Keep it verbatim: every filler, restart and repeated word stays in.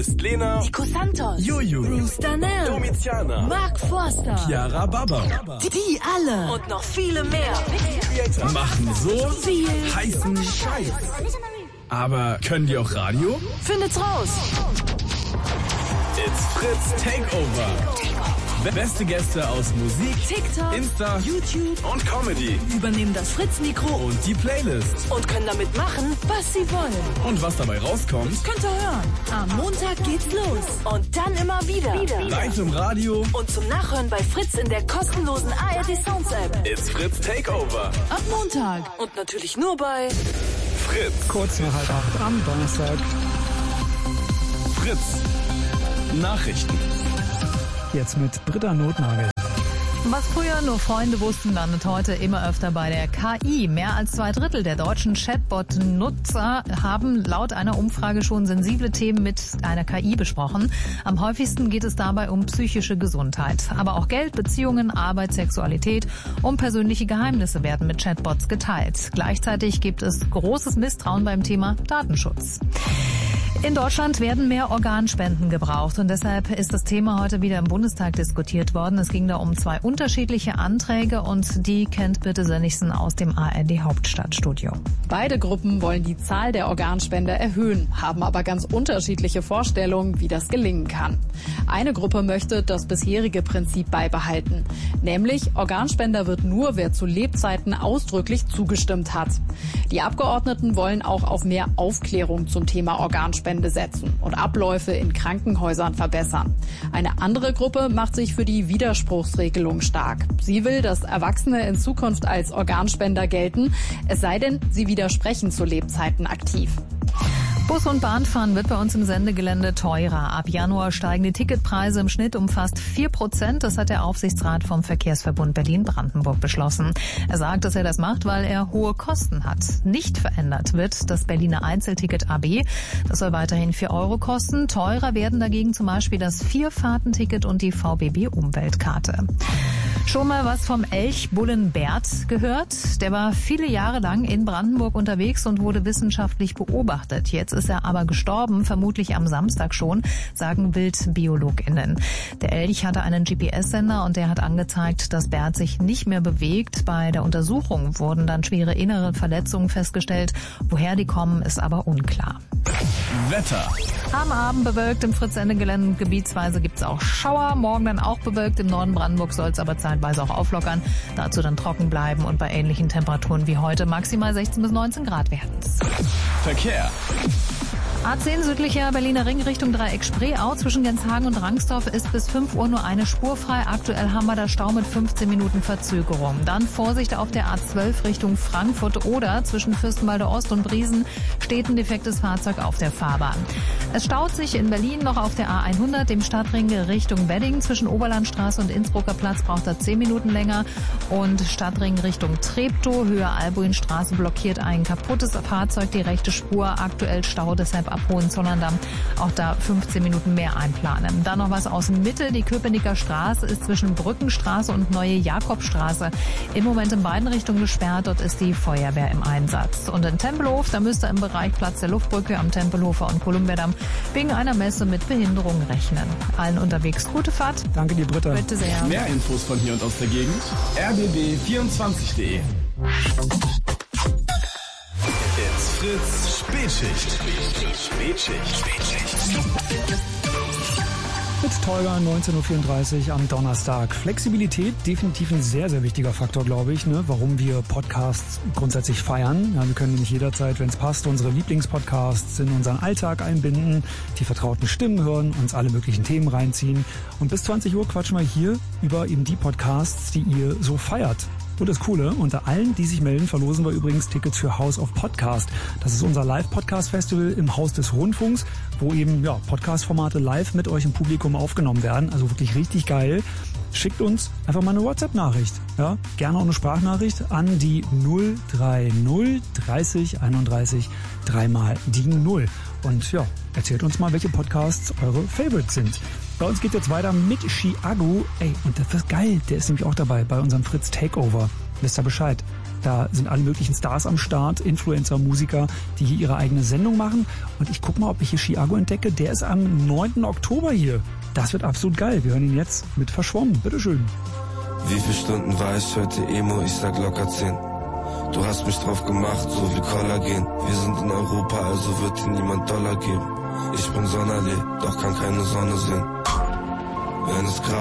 ist Lena, Nico Santos, Juju, Bruce Danell, Domiziana, Mark Forster, Chiara Baba. Die, die alle und noch viele mehr Machen so viel heißen Scheiß. Aber können die auch Radio? Findet's raus. It's Fritz Takeover. Beste Gäste aus Musik, TikTok, Insta, YouTube und Comedy übernehmen das Fritz-Mikro und die Playlist. und können damit machen, was sie wollen. Und was dabei rauskommt, Könnt ihr hören. Am Montag geht's los. Und dann immer wieder. live im Radio. Und zum Nachhören bei Fritz in der kostenlosen A R D Sounds App. It's Fritz Takeover. Ab Montag. Und natürlich nur bei Fritz. Kurz nach halb acht am Donnerstag. Fritz. Nachrichten. Jetzt mit Britta Notnagel. Was früher nur Freunde wussten, landet heute immer öfter bei der K I. Mehr als zwei Drittel der deutschen Chatbot-Nutzer haben laut einer Umfrage schon sensible Themen mit einer K I besprochen. Am häufigsten geht es dabei um psychische Gesundheit. Aber auch Geld, Beziehungen, Arbeit, Sexualität und persönliche Geheimnisse werden mit Chatbots geteilt. Gleichzeitig gibt es großes Misstrauen beim Thema Datenschutz. In Deutschland werden mehr Organspenden gebraucht und deshalb ist das Thema heute wieder im Bundestag diskutiert worden. Es ging da um zwei unterschiedliche Anträge und die kennt Birte Sönnigsen aus dem A R D Hauptstadtstudio. Beide Gruppen wollen die Zahl der Organspender erhöhen, haben aber ganz unterschiedliche Vorstellungen, wie das gelingen kann. Eine Gruppe möchte das bisherige Prinzip beibehalten, nämlich Organspender wird nur, wer zu Lebzeiten ausdrücklich zugestimmt hat. Die Abgeordneten wollen auch auf mehr Aufklärung zum Thema Organspender setzen und Abläufe in Krankenhäusern verbessern. Eine andere Gruppe macht sich für die Widerspruchsregelung stark. Sie will, dass Erwachsene in Zukunft als Organspender gelten, es sei denn, sie widersprechen zu Lebzeiten aktiv. Bus- und Bahnfahren wird bei uns im Sendegelände teurer. Ab Januar steigen die Ticketpreise im Schnitt um fast vier Prozent. Das hat der Aufsichtsrat vom Verkehrsverbund Berlin-Brandenburg beschlossen. Er sagt, dass er das macht, weil er hohe Kosten hat. Nicht verändert wird das Berliner Einzelticket A B. Das soll weiterhin vier Euro kosten. Teurer werden dagegen zum Beispiel das Vierfahrtenticket und die V B B-Umweltkarte. Schon mal was vom Elchbullen Bert gehört? Der war viele Jahre lang in Brandenburg unterwegs und wurde wissenschaftlich beobachtet. Jetzt ist er aber gestorben, vermutlich am Samstag schon, sagen WildbiologInnen. Der Elch hatte einen G P S-Sender und der hat angezeigt, dass Bert sich nicht mehr bewegt. Bei der Untersuchung wurden dann schwere innere Verletzungen festgestellt. Woher die kommen, ist aber unklar. Wetter. Am Abend bewölkt im Fritz-Sendegelände, gebietsweise gibt's auch Schauer. Morgen dann auch bewölkt. Im Norden Brandenburg soll es aber zeitweise auch auflockern. Dazu dann trocken bleiben und bei ähnlichen Temperaturen wie heute maximal sechzehn bis neunzehn Grad werden. Verkehr. A zehn südlicher Berliner Ring Richtung Dreieck Spreeau zwischen Genshagen und Rangsdorf ist bis fünf Uhr nur eine Spur frei. Aktuell haben wir da Stau mit fünfzehn Minuten Verzögerung. Dann Vorsicht auf der A zwölf Richtung Frankfurt oder zwischen Fürstenwalde Ost und Briesen steht ein defektes Fahrzeug auf der Fahrbahn. Es staut sich in Berlin noch auf der A hundert, dem Stadtring Richtung Wedding. Zwischen Oberlandstraße und Innsbrucker Platz braucht er zehn Minuten länger. Und Stadtring Richtung Treptow, Höhe Albuinstraße blockiert ein kaputtes Fahrzeug die rechte Spur. Aktuell Stau, deshalb ab Hohenzollern-Damm auch da fünfzehn Minuten mehr einplanen. Dann noch was aus Mitte. Die Köpenicker Straße ist zwischen Brückenstraße und Neue Jakobstraße im Moment in beiden Richtungen gesperrt. Dort ist die Feuerwehr im Einsatz. Und in Tempelhof, da müsste im Bereich Platz der Luftbrücke am Tempelhofer und Kolumbiadamm wegen einer Messe mit Behinderung rechnen. Allen unterwegs gute Fahrt. Danke dir, Britta. Bitte sehr. Mehr Infos von hier und aus der Gegend. r b b vierundzwanzig punkt de. It's Fritz Spätschicht. Spätschicht. Spätschicht. Mit Tolga, neunzehn Uhr vierunddreißig am Donnerstag. Flexibilität, definitiv ein sehr, sehr wichtiger Faktor, glaube ich, ne? Warum wir Podcasts grundsätzlich feiern. Ja, wir können nämlich jederzeit, wenn es passt, unsere Lieblingspodcasts in unseren Alltag einbinden, die vertrauten Stimmen hören, uns alle möglichen Themen reinziehen. Und bis zwanzig Uhr quatschen wir hier über eben die Podcasts, die ihr so feiert. Und das Coole, unter allen, die sich melden, verlosen wir übrigens Tickets für House of Podcast. Das ist unser Live-Podcast-Festival im Haus des Rundfunks, wo eben ja Podcast-Formate live mit euch im Publikum aufgenommen werden. Also wirklich richtig geil. Schickt uns einfach mal eine WhatsApp-Nachricht. Ja, gerne auch eine Sprachnachricht an die null drei null dreißig einunddreißig dreimal die null. Und ja, erzählt uns mal, welche Podcasts eure Favorites sind. Bei uns geht jetzt weiter mit Chiago. Ey, und das ist geil, der ist nämlich auch dabei bei unserem Fritz Takeover. Wisst ihr Bescheid? Da sind alle möglichen Stars am Start, Influencer, Musiker, die hier ihre eigene Sendung machen. Und ich guck mal, ob ich hier Chiago entdecke. Der ist am neunten Oktober hier. Das wird absolut geil. Wir hören ihn jetzt mit Verschwommen. Bitteschön. Wie viele Stunden war ich heute Emo? Ich sag locker zehn. Du hast mich drauf gemacht, so wie Kollagen. Wir sind in Europa, also wird dir niemand Dollar geben. Ich bin Sonderlee, doch kann keine Sonne sehen. Wenn es